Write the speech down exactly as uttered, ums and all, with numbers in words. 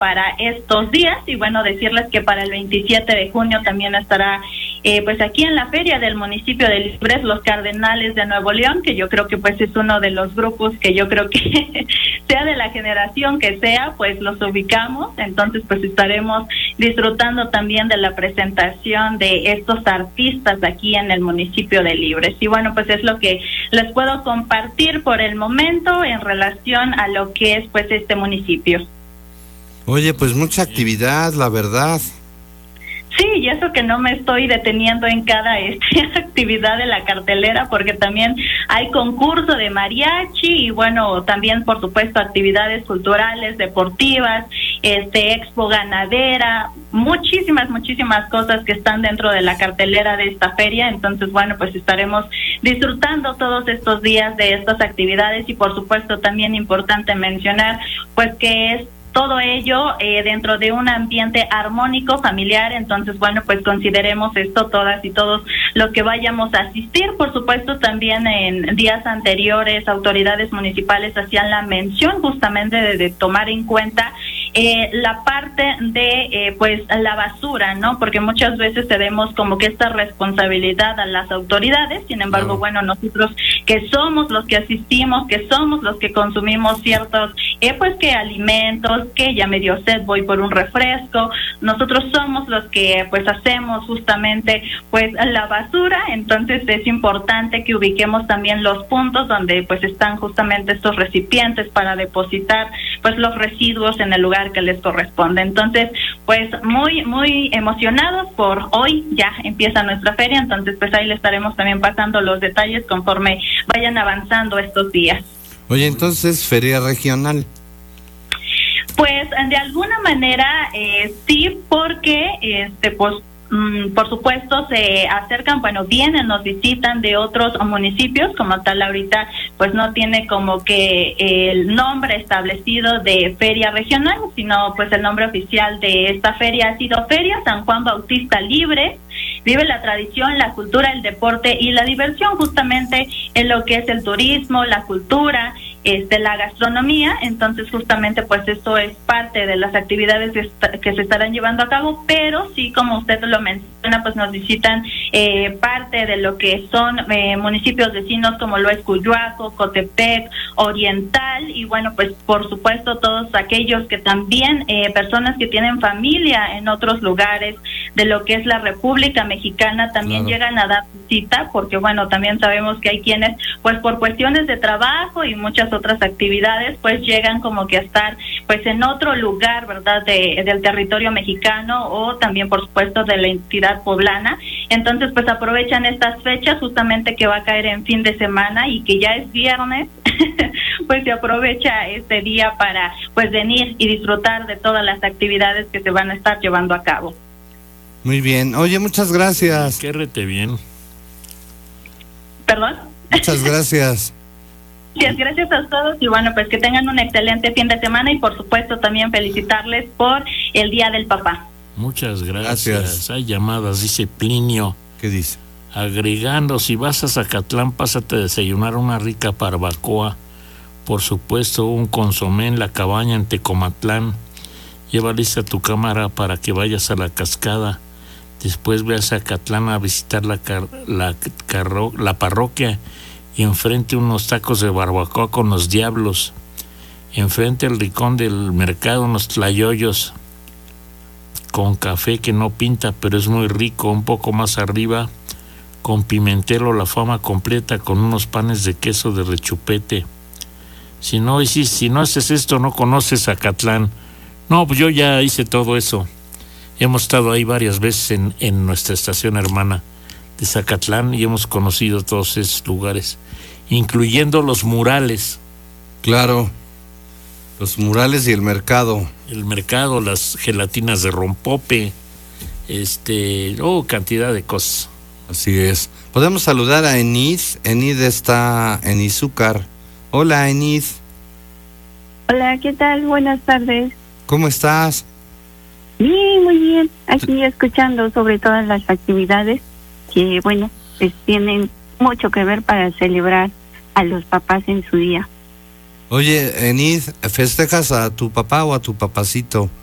para estos días. Y bueno, decirles que para el veintisiete de junio también estará eh, pues aquí en la feria del municipio de Libres los Cardenales de Nuevo León, que yo creo que pues es uno de los grupos que yo creo que sea de la generación que sea, pues los ubicamos. Entonces pues estaremos disfrutando también de la presentación de estos artistas aquí en el municipio de Libres. Y bueno, pues es lo que les puedo compartir por el momento en relación a lo que es pues este municipio. Oye, pues mucha actividad, la verdad. Sí, y eso que no me estoy deteniendo en cada este, actividad de la cartelera, porque también hay concurso de mariachi y bueno, también por supuesto actividades culturales, deportivas, este expo ganadera, muchísimas, muchísimas cosas que están dentro de la cartelera de esta feria. Entonces, bueno, pues estaremos disfrutando todos estos días de estas actividades y por supuesto también importante mencionar pues que es todo ello eh, dentro de un ambiente armónico, familiar. Entonces, bueno, pues consideremos esto todas y todos los que vayamos a asistir. Por supuesto, también en días anteriores, autoridades municipales hacían la mención justamente de, de tomar en cuenta eh, la parte de, eh, pues, la basura, ¿no? Porque muchas veces tenemos como que esta responsabilidad a las autoridades. Sin embargo, no. bueno, nosotros que somos los que asistimos, que somos los que consumimos ciertos, eh, pues, que alimentos, que ya me dio sed, voy por un refresco, nosotros somos los que pues hacemos justamente pues la basura. Entonces es importante que ubiquemos también los puntos donde pues están justamente estos recipientes para depositar pues los residuos en el lugar que les corresponde. Entonces pues muy muy emocionados por hoy, ya empieza nuestra feria. Entonces pues ahí le estaremos también pasando los detalles conforme vayan avanzando estos días. Oye, entonces feria regional. Pues de alguna manera eh, sí, porque este pues mm, por supuesto se acercan, bueno, vienen, nos visitan de otros municipios, como tal ahorita pues no tiene como que el nombre establecido de feria regional, sino pues el nombre oficial de esta feria ha sido Feria San Juan Bautista Libre. Vive la tradición, la cultura, el deporte y la diversión justamente en lo que es el turismo, la cultura, este, la gastronomía. Entonces justamente pues esto es parte de las actividades que, est- que se estarán llevando a cabo, pero sí, como usted lo menciona, pues nos visitan eh, parte de lo que son eh, municipios vecinos como lo es Cuyoaco, Cotepec, Oriental y bueno, pues por supuesto todos aquellos que también, eh, personas que tienen familia en otros lugares de lo que es la República Mexicana también claro. llegan a dar cita, porque bueno, también sabemos que hay quienes pues por cuestiones de trabajo y muchas otras actividades pues llegan como que a estar pues en otro lugar, ¿verdad?, de, del territorio mexicano o también por supuesto de la entidad poblana. Entonces pues aprovechan estas fechas justamente que va a caer en fin de semana y que ya es viernes pues se aprovecha este día para pues venir y disfrutar de todas las actividades que se van a estar llevando a cabo. Muy bien. Oye, muchas gracias. Quérrete bien. ¿Perdón? Muchas gracias. Sí, gracias a todos y bueno, pues que tengan un excelente fin de semana y por supuesto también felicitarles por el Día del Papá. Muchas gracias. Gracias. Hay llamadas, dice Plinio. ¿Qué dice? Agregando, si vas a Zacatlán, pásate a desayunar una rica barbacoa. Por supuesto, un consomé en la cabaña en Tecomatlán. Lleva lista tu cámara para que vayas a la cascada. Después ve a Zacatlán a visitar la, car- la, carro- la parroquia y enfrente unos tacos de barbacoa con los diablos. Enfrente el rincón del mercado unos tlayoyos con café que no pinta pero es muy rico. Un poco más arriba con pimentelo la fama completa con unos panes de queso de rechupete. Si no, si, si no haces esto no conoces Zacatlán. No, pues yo ya hice todo eso. Hemos estado ahí varias veces en, en nuestra estación hermana de Zacatlán y hemos conocido todos esos lugares, incluyendo los murales. Claro, los murales y el mercado. El mercado, las gelatinas de rompope, este, oh, cantidad de cosas. Así es. Podemos saludar a Enid. Enid está en Izúcar. Hola, Enid. Hola, ¿qué tal? Buenas tardes. ¿Cómo estás? Bien, muy bien. Aquí escuchando sobre todas las actividades que, bueno, pues tienen mucho que ver para celebrar a los papás en su día. Oye, Enid, ¿festejas a tu papá o a tu papacito